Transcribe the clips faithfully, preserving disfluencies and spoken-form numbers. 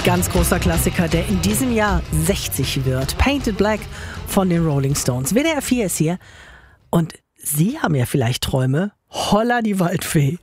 Ganz großer Klassiker, der in diesem Jahr sechzig wird. Painted Black von den Rolling Stones. W D R vier ist hier. Und Sie haben ja vielleicht Träume. Holla die Waldfee.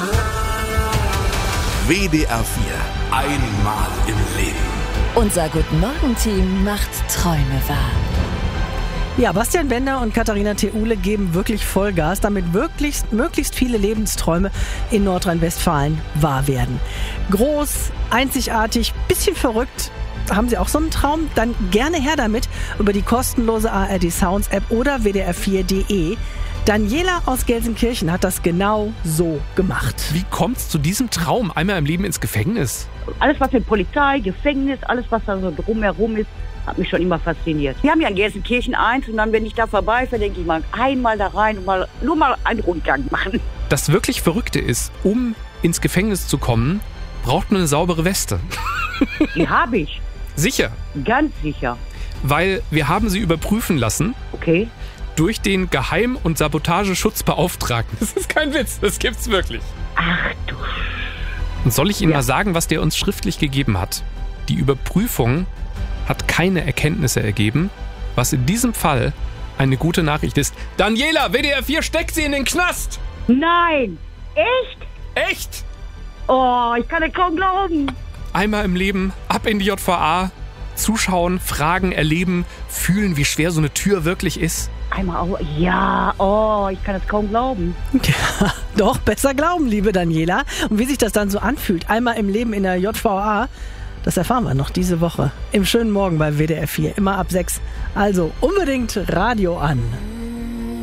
W D R vier. Einmal im Leben. Unser Guten-Morgen-Team macht Träume wahr. Ja, Bastian Bender und Katharina Theule geben wirklich Vollgas, damit möglichst, möglichst viele Lebensträume in Nordrhein-Westfalen wahr werden. Groß, einzigartig, bisschen verrückt. Haben Sie auch so einen Traum? Dann gerne her damit über die kostenlose A R D Sounds App oder W D R vier Punkt de. Daniela aus Gelsenkirchen hat das genau so gemacht. Wie kommt's zu diesem Traum? Einmal im Leben ins Gefängnis? Alles, was mit Polizei, Gefängnis, alles, was da so drumherum ist, hat mich schon immer fasziniert. Wir haben ja in Gelsenkirchen eins und dann, wenn ich da vorbeifahre, denke ich mal, einmal da rein und mal, nur mal einen Rundgang machen. Das wirklich Verrückte ist, um ins Gefängnis zu kommen, braucht man eine saubere Weste. Die habe ich. Sicher? Ganz sicher. Weil wir haben sie überprüfen lassen. Okay. Durch den Geheim- und Sabotageschutzbeauftragten. Das ist kein Witz, das gibt's wirklich. Ach du. Und soll ich Ihnen Ja. mal sagen, was der uns schriftlich gegeben hat? Die Überprüfung hat keine Erkenntnisse ergeben, was in diesem Fall eine gute Nachricht ist. Daniela, W D R vier steckt sie in den Knast! Nein! Echt? Echt? Oh, ich kann es kaum glauben. Einmal im Leben, ab in die J V A, zuschauen, fragen, erleben, fühlen, wie schwer so eine Tür wirklich ist. Einmal auch. Ja, oh, ich kann es kaum glauben. Ja, doch, besser glauben, liebe Daniela. Und wie sich das dann so anfühlt, einmal im Leben in der J V A, das erfahren wir noch diese Woche. Im schönen Morgen bei W D R vier, immer ab sechs. Also unbedingt Radio an.